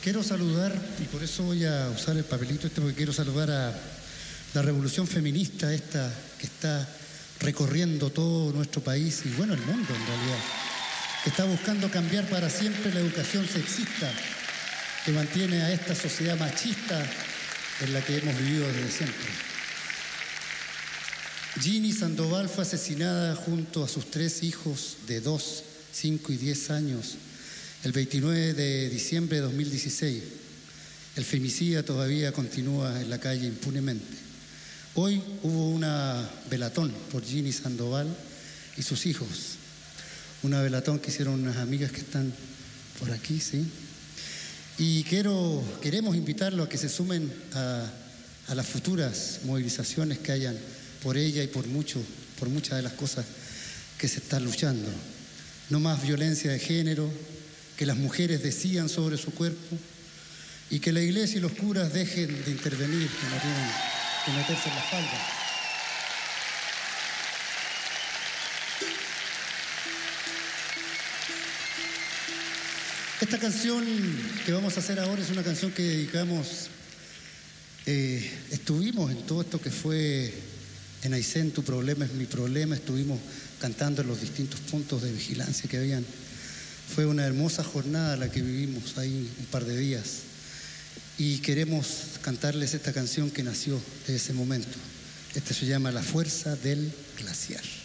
Quiero saludar, y por eso voy a usar el papelito porque quiero saludar a la revolución feminista esta que está recorriendo todo nuestro país y bueno, el mundo en realidad, que está buscando cambiar para siempre la educación sexista que mantiene a esta sociedad machista en la que hemos vivido desde siempre. Ginny Sandoval fue asesinada junto a sus 3 hijos de 2, 5 y 10 años el 29 de diciembre de 2016. El femicida todavía continúa en la calle impunemente. Hoy hubo una velatón por Ginny Sandoval y sus hijos. Una velatón que hicieron unas amigas que están por aquí, ¿sí? Y queremos invitarlos a que se sumen a las futuras movilizaciones que hayan por ella y por muchas de las cosas que se están luchando. No más violencia de género, que las mujeres decidan sobre su cuerpo y que la iglesia y los curas dejen de intervenir, que no tienen que meterse en la falda. Esta canción que vamos a hacer ahora es una canción que dedicamos, estuvimos en todo esto que fue en Aysén, tu problema es mi problema, estuvimos cantando en los distintos puntos de vigilancia que habían. Fue una hermosa jornada la que vivimos ahí un par de días y queremos cantarles esta canción que nació de ese momento. Esta se llama La fuerza del glaciar.